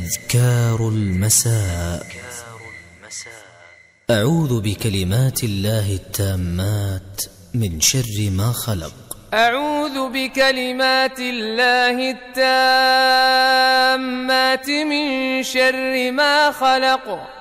أذكار المساء. أعوذ بكلمات الله التامات من شر ما خلق. أعوذ بكلمات الله التامات من شر ما خلق.